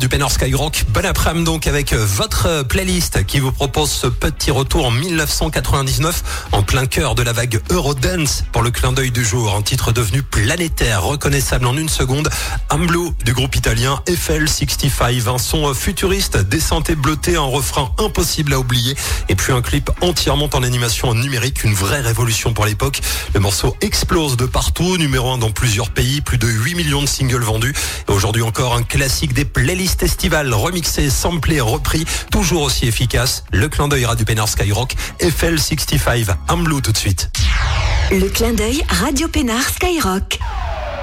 du Pénard Skyrock. Bon après-midi donc avec votre playlist qui vous propose ce petit retour en 1999 en plein cœur de la vague Eurodance pour le clin d'œil du jour. Un titre devenu planétaire, reconnaissable en une seconde. I'm Blue du groupe italien FL65. Un son futuriste, décenté, bleuté, un refrain impossible à oublier. Et puis un clip entièrement en animation numérique, une vraie révolution pour l'époque. Le morceau explose de partout, numéro 1 dans plusieurs pays, plus de 8 millions de singles vendus. Et aujourd'hui encore un classique des playlists estivales, remixé, samplé, repris, toujours aussi efficace. Le clin d'œil Radio Pénard Skyrock, FL65, I'm Blue tout de suite. Le clin d'œil Radio Pénard Skyrock.